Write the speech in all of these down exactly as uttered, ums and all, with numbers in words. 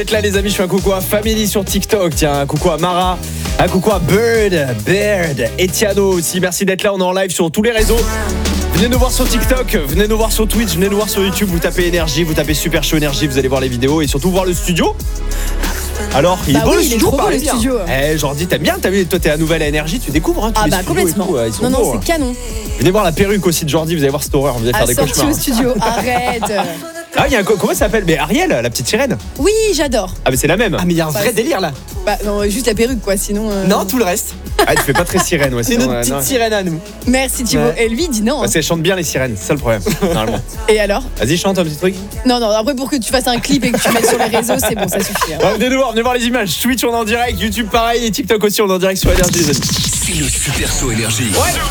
Là les amis, je fais un coucou à Family sur TikTok, tiens, un coucou à Mara, un coucou à Bird, Bird, Etiano aussi, merci d'être là, on est en live sur tous les réseaux. Venez nous voir sur TikTok, venez nous voir sur Twitch, venez nous voir sur YouTube, vous tapez Énergie, vous tapez Super Show Énergie, vous allez voir les vidéos et surtout voir le studio. Alors, il bah est beau oui, le il studio, est trop beau le bien. studio. Eh, Jordi, t'aimes bien, t'as vu, toi t'es à Nouvelle à Énergie, tu découvres hein, tous ah les bah studios complètement. et tout, ils sont non beaux, non, hein. c'est canon. Venez voir la perruque aussi de Jordi, vous allez voir cette horreur, vous allez faire Ah, des sorti cauchemars. au studio, arrête. Ah, il y a un co- comment ça s'appelle? Mais Ariel, la petite sirène. Oui, j'adore. Ah mais c'est la même. Ah mais il y a un vrai Bah, délire là. Bah non, juste la perruque quoi, sinon. euh, Non, tout le reste. Ah, tu fais pas très sirène, ouais. C'est sinon, notre euh, petite non. sirène à nous. Merci Thibaut. Ouais. Et lui il dit non. hein. Parce qu'elles chantent bien les sirènes, c'est ça le problème, normalement. Et alors? Vas-y, chante un petit truc. Non non, après pour que tu fasses un clip et que tu mettes sur les réseaux, c'est bon, ça suffit. hein. Ouais, venez nous voir, venez voir les images. Twitch, on est en direct, YouTube pareil, et TikTok aussi, on est en direct sur Énergie, les amis. C'est le Super Show Énergie.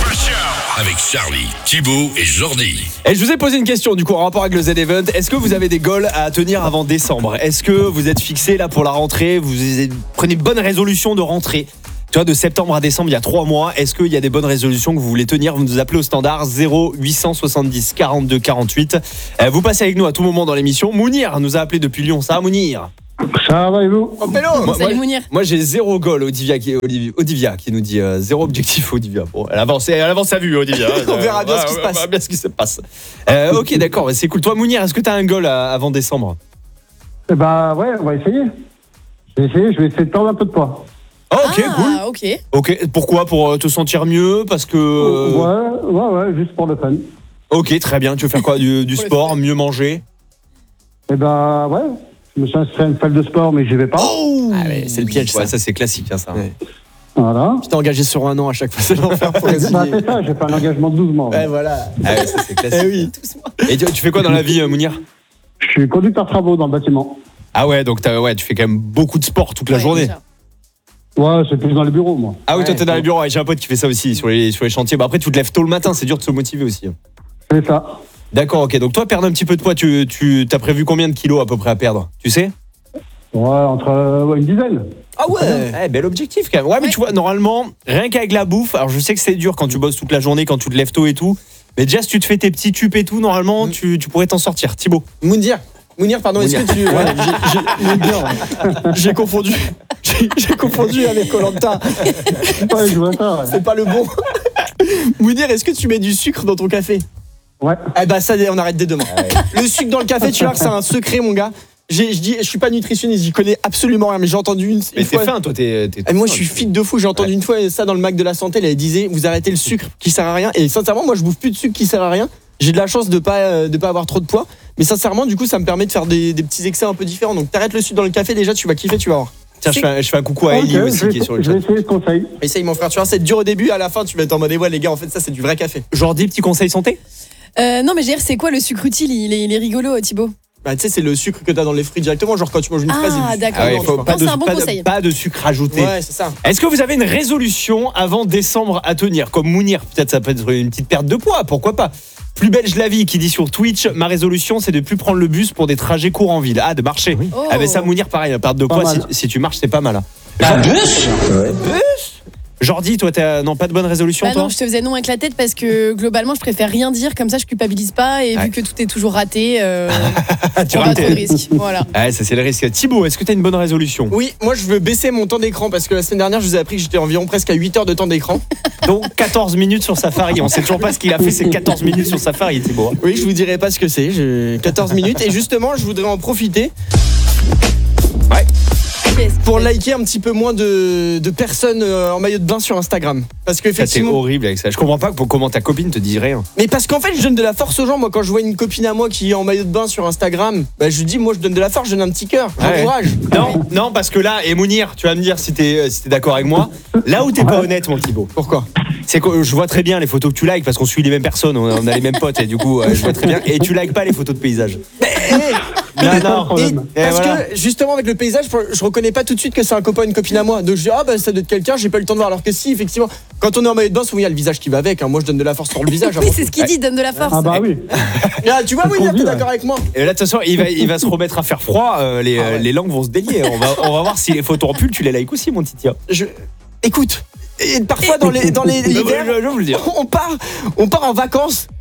Avec Charlie, Thibaut et Jordi. Et je vous ai posé une question du coup en rapport avec le Z-Event. Est-ce que vous avez des goals à tenir avant décembre? Est-ce que vous êtes fixé là pour la rentrée? Vous prenez une bonne résolution de rentrée? Tu vois, de septembre à décembre, il y a trois mois. Est-ce qu'il y a des bonnes résolutions que vous voulez tenir? Vous nous appelez au standard zéro huit cent soixante-dix quarante-deux quarante-huit. Euh, vous passez avec nous à tout moment dans l'émission. Mounir nous a appelé depuis Lyon. Ça va, Mounir? Ça va et vous? Oh pélo. Moi, Salut moi- Mounir. Moi j'ai zéro goal, Olivia qui, Olivia, Olivia, qui nous dit euh, zéro objectif, Olivia. Bon, elle avance, elle avance sa vue, Olivia. On verra bien ce qui se on passe. verra bien ce qui se passe. Euh, ok, d'accord, c'est cool. Toi, Mounir, est-ce que tu as un goal à- avant décembre? Eh bah ouais, on va essayer. Je vais essayer, je vais essayer de perdre un peu de poids. Oh, ok, ah, cool. ok. Ok, pourquoi? Pour euh, te sentir mieux? Parce que. euh, Ouais, ouais, ouais, juste pour le fun. Ok, très bien. Tu veux faire quoi? Du, du Pour le sport, mieux manger? Eh bah ouais, je me suis inscrit à une salle de sport mais j'y vais pas. Oh ah ouais, c'est le piège ça. Ouais, ça c'est classique, hein, ça. Ouais. Voilà. Tu t'es engagé sur un an à chaque fois, c'est l'enfer pour Bah résigner. c'est ça, j'ai fait un engagement de douze mois. Ouais voilà. Ah ouais, ça c'est classique. Eh oui. Et tu, tu fais quoi dans la vie, euh, Mounir? Je suis conducteur travaux dans le bâtiment. Ah ouais, donc t'as- ouais, tu fais quand même beaucoup de sport toute la Ouais, journée. déjà. Ouais, c'est plus dans les bureaux moi. Ah oui, toi Ouais, t'es dans ouais. les bureaux, et j'ai un pote qui fait ça aussi sur les, sur les chantiers. Bah après, tu te lèves tôt le matin, c'est dur de se motiver aussi. C'est ça. D'accord, ok. Donc toi, perdre un petit peu de poids, tu, tu as prévu combien de kilos à peu près à perdre? Tu sais? Ouais, entre euh, ouais, une dizaine. Ah ouais. Eh, bel objectif quand même. Ouais, mais Ouais. tu vois, normalement, rien qu'avec la bouffe, alors je sais que c'est dur quand tu bosses toute la journée, quand tu te lèves tôt et tout, mais déjà si tu te fais tes petits tubes et tout, normalement, Mm. tu, tu pourrais t'en sortir. Thibaut. Mounir. Mounir, pardon, est-ce que tu. Ouais, j'ai- j'ai- J'ai confondu. J'ai j'ai confondu avec Koh-Lanta. Ouais, je vois ça. Ouais. C'est pas le bon. Mounir, est-ce que tu mets du sucre dans ton café? Ouais. Eh bah ça, on arrête dès demain. Le sucre dans le café, tu vois que c'est un secret, mon gars. J'ai- Je dis, je suis pas nutritionniste, j'y connais absolument rien, mais j'ai entendu une, Mais une t'es fois. fin, toi, t'es. t'es- Et moi, je suis fit de fou. J'ai entendu Ouais. une fois ça dans le Mac de la santé. Elle disait, vous arrêtez le sucre qui sert à rien. Et sincèrement, moi, je bouffe plus de sucre qui sert à rien. J'ai de la chance de pas euh, de pas avoir trop de poids. Mais sincèrement, du coup, ça me permet de faire des, des petits excès un peu différents. Donc, t'arrêtes le sucre dans le café, déjà, tu vas kiffer, tu vas voir. Tiens, je fais, un, je fais un coucou à Ok, Ellie aussi je vais, qui est sur le je vais chat. essayer ce conseil. Essaye, mon frère. Tu vois, c'est dur au début. À la fin, tu vas être en mode, ouais, les gars, en fait, ça, c'est du vrai café. Jordi, petit conseil santé? Euh, non mais j'ai dire c'est quoi le sucre utile? Il est, il est rigolo Thibaut. Bah, tu sais, c'est le sucre que t'as dans les fruits directement. Genre, quand tu manges une fraise, Ah, et du d'accord. Ah ouais, non, faut tu vois. pas, Non, de, c'est un bon pas, de, conseil. pas de sucre rajouté. Ouais, c'est ça. Est-ce que vous avez une résolution avant décembre à tenir? Comme Mounir, peut-être ça peut être une petite perte de poids, pourquoi pas? Plus belge la vie qui dit sur Twitch, ma résolution c'est de plus prendre le bus pour des trajets courts en ville. Ah, de marcher. Oh. Ah, mais ça, Mounir, pareil, perte de Pas poids, si, mal. si tu marches, c'est pas mal. hein. Bus Jordi, toi, t'as non, pas de bonne résolution, Bah toi? non, je te faisais non avec la tête parce que globalement je préfère rien dire, comme ça je culpabilise pas et Ouais. vu que tout est toujours raté, euh, Tu on a rates. trop de risques. Voilà. Ouais, ça c'est le risque. Thibaut, est-ce que t'as une bonne résolution? Oui, moi, je veux baisser mon temps d'écran parce que la semaine dernière, je vous ai appris que j'étais environ presque à huit heures de temps d'écran. Donc quatorze minutes sur Safari. On sait toujours pas ce qu'il a fait, c'est quatorze minutes sur Safari, Thibaut. Oui, je vous dirai pas ce que c'est. J'ai quatorze minutes. Et justement, je voudrais en profiter Ouais. Yes. pour liker un petit peu moins de, de personnes euh, en maillot de bain sur Instagram. Parce Ça, c'est qu'effectivement. horrible avec ça. Je comprends pas comment ta copine te dit rien. Mais parce qu'en fait, je donne de la force aux gens. Moi, quand je vois une copine à moi qui est en maillot de bain sur Instagram, bah, je lui dis, moi, je donne de la force, je donne un petit cœur. Ouais. J'encourage. Non, non, parce que là, et Mounir, tu vas me dire si t'es si t'es d'accord avec moi. Là où t'es pas honnête, mon Thibaut, Pourquoi? c'est que je vois très bien les photos que tu likes parce qu'on suit les mêmes personnes, on a, on a les mêmes potes et du coup, euh, je vois très bien. Et tu likes pas les photos de paysages. Non, pas le non. problème. Et Parce voilà. que justement avec le paysage, je reconnais pas tout de suite que c'est un copain, une copine à moi. Donc je dis ah bah ça doit être quelqu'un, j'ai pas eu le temps de voir. Alors que si effectivement, quand on est en maillot de bain, souvent il y a le visage qui va avec. hein. Moi je donne de la force sur le visage. Oui, avant c'est ce qu'il dit, donne de la force. Ah bah oui. Ah, tu vois, oui, conduit, t'es ouais. d'accord avec moi. Et là, de toute façon, il va, il va se remettre à faire froid. euh, les, Ah ouais. les langues vont se délier. On va, on va voir si les photos en pull, tu les likes aussi, mon Titia. Je... Écoute, et parfois dans les dans les Je, l'hiver, je- je vous le dis. on part, on part en vacances.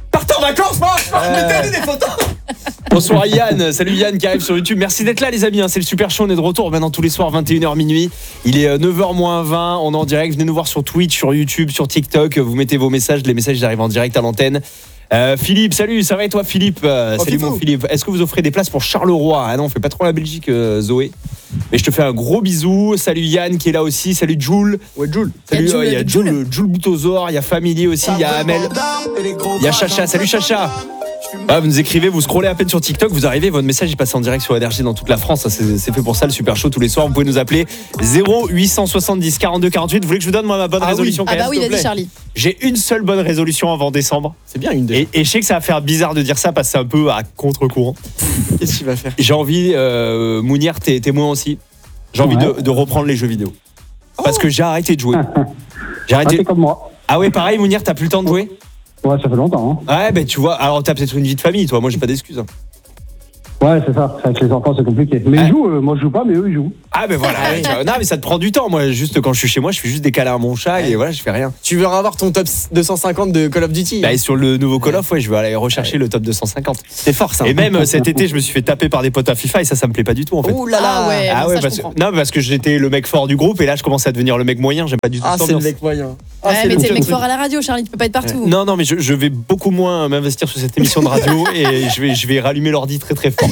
Partez en vacances, moi. Euh. Mettez des photos. Bonsoir Yann, salut Yann qui arrive sur YouTube. Merci d'être là les amis, hein. C'est le Super Show, on est de retour maintenant tous les soirs vingt et une heures minuit. Il est neuf heures moins vingt, on est en direct. Venez nous voir sur Twitch, sur YouTube, sur TikTok. Vous mettez vos messages, les messages arrivent en direct à l'antenne. Euh, Philippe, salut, ça va et toi Philippe euh, oh, Salut mon Philippe. Est-ce que vous offrez des places pour Charleroi? Ah non, on fait pas trop la Belgique, euh, Zoé. Mais je te fais un gros bisou. Salut Yann qui est là aussi. Salut Jules. Ouais, Jules. Salut, Il y a Jules, il y a Jules. Jules, Jules Boutosaur, il y a Family aussi, il y a Amel, il y a Chacha. Salut Chacha. Ah, vous nous écrivez, vous scrollez à peine sur TikTok, vous arrivez, votre message il passe en direct sur Énergie dans toute la France. Ça, C'est, c'est fait pour ça, le Super Show tous les soirs. Vous pouvez nous appeler zéro huit cent soixante-dix quarante-deux quarante-huit. Vous voulez que je vous donne moi ma bonne Ah oui. résolution quand Ah bah même, oui, s'il te vas-y plaît Charlie. J'ai une seule bonne résolution avant décembre. C'est bien une des. Et, et je sais que ça va faire bizarre de dire ça parce que c'est un peu à contre-courant. Qu'est-ce qu'il va faire? J'ai envie, euh, Mounir, t'es témoin aussi. J'ai envie Ouais. de, de reprendre les jeux vidéo. Parce que j'ai arrêté de jouer. J'ai Ah, arrêté. t'es comme moi. Ah ouais, pareil, Mounir, t'as plus le temps de jouer? Ouais, ça fait longtemps. Ouais, ben tu vois, alors t'as peut-être une vie de famille, toi. Moi, j'ai pas d'excuses. hein. Hein. Ouais, c'est ça. Avec les enfants, c'est compliqué. Mais Ouais. ils jouent, euh, moi je joue pas, mais eux ils jouent. Ah, ben voilà. ouais, tu vois. Non, mais ça te prend du temps. Moi, juste quand je suis chez moi, je fais juste des câlins à mon chat et voilà, je fais rien. Tu veux avoir ton top deux cent cinquante de Call of Duty? Bah, et sur le nouveau Call of, ouais, je vais aller rechercher le top deux cent cinquante. C'est fort ça. Et même euh, cet été, je me suis fait taper par des potes à FIFA et ça, ça me plaît pas du tout en fait. Ouh là là. Ah ouais. Ah bon, ouais, ça, je parce que, comprends. non, parce que j'étais le mec fort du groupe et là, je commence à devenir le mec moyen. J'aime pas du tout Ah, cette c'est le ambiance. mec moyen. Ah, Ouais, mais le t'es le mec truc. fort à la radio, Charlie, tu peux pas être partout. Non, non, mais je, je vais beaucoup moins m'investir sur cette émission de radio et je vais, je vais rallumer l'ordi très très fort.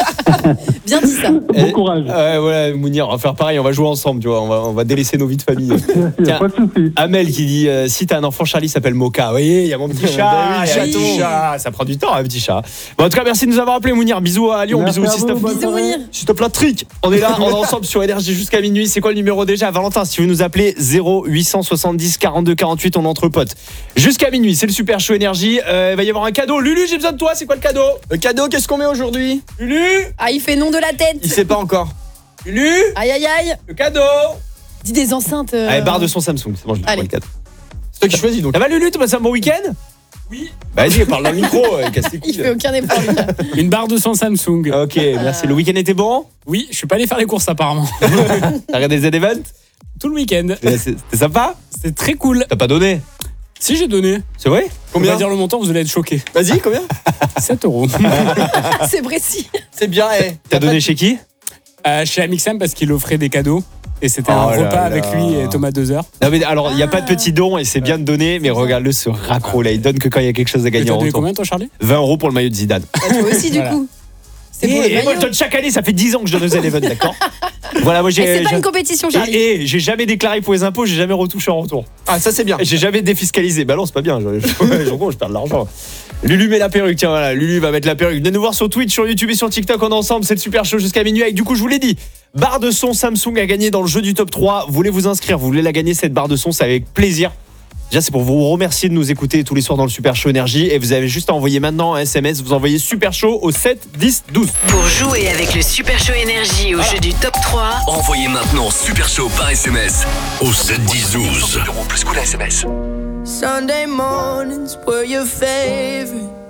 Bien dit ça. Bon Et- courage. Ouais, voilà, Mounir, on va faire pareil, on va jouer ensemble, tu vois, on va, on va délaisser nos vies de famille. Il y tiens. a pas de souci. Amel qui dit euh, si t'as un enfant, Charlie s'appelle Moka. Oui, il y a mon petit chat, Bah oui, il y a chaton. mon petit chat. Ça prend du temps, un petit chat. Bon, en tout cas, merci de nous avoir appelé, Mounir. Bisous à Lyon, Merci bisous à aussi, vous, Stop. bonne Bisous, Mounir. Stop la trick. On est là, on est ensemble sur Énergie jusqu'à minuit. C'est quoi le numéro déjà? Valentin, si tu veux nous appeler, zéro huit cent soixante-dix quarante-deux quarante-huit, on est entre potes. Jusqu'à minuit, c'est le Super Show Énergie. Euh, il va y avoir un cadeau. Lulu, j'ai besoin de toi, c'est quoi le cadeau? Le cadeau, qu'est-ce qu'on met aujourd'hui? Lulu Ah, il fait nom de la tête. Il sait pas encore. Lulu Aïe aïe aïe. Le cadeau. Dis des enceintes. euh, Allez, barre de son Samsung, c'est bon, je vais Allez. prendre le cadeau. C'est toi qui choisis donc. Ça va Lulu, tu passes un bon week-end? Oui. Vas-y, parle dans le micro, euh, casse tes Il couilles. fait aucun effort, Lucas. Une barre de son Samsung. Ok, merci. Le week-end était bon? Oui, je suis pas allé faire les courses apparemment. T'as regardé Z Event? Tout le week-end. C'était c'était sympa? C'est très cool. T'as pas donné? Si j'ai donné, C'est vrai? on Combien? va dire le montant, vous allez être choqués. Vas-y, combien? sept euros. C'est précis. C'est bien, eh. T'as donné chez qui? Euh, chez Amixem parce qu'il offrait des cadeaux. Et c'était Oh un là repas là. avec lui et Thomas Dozer. Non mais alors il y a pas de Ah. petit don et c'est bien de donner mais regarde-le ce raccro là, il donne que quand il y a quelque chose à Et gagner t'as en donné retour. combien toi Charlie? vingt euros pour le maillot de Zidane. Bah, toi aussi, du Voilà. coup. C'est Et, pour le et moi je maillot. donne chaque année, ça fait dix ans que je donne aux Z-Event, d'accord? Voilà, moi j'ai. Et c'est pas j'ai- une compétition, Charlie. Et, et j'ai jamais déclaré pour les impôts, j'ai jamais retouché en retour. Ah, ça c'est bien. Et j'ai jamais défiscalisé. Bah non, c'est pas bien. Je, je, je, je, je perds de l'argent. Lulu met la perruque. Tiens, voilà. Lulu va mettre la perruque. Venez nous voir sur Twitch, sur YouTube et sur TikTok. On est ensemble. C'est le Super Show jusqu'à minuit. Avec, du coup, je vous l'ai dit, barre de son Samsung à gagner dans le jeu du top trois. Vous voulez vous inscrire? Vous voulez la gagner, cette barre de son? C'est avec plaisir. Déjà, c'est pour vous remercier de nous écouter tous les soirs dans le Super Show Énergie. Et vous avez juste à envoyer maintenant un S M S. Vous envoyez Super Show au sept dix douze. Pour jouer avec le Super Show Énergie au jeu du top trois, Envoyez maintenant Super Show par S M S au sept dix douze. Plus cool à S M S. Sunday mornings were your favorite.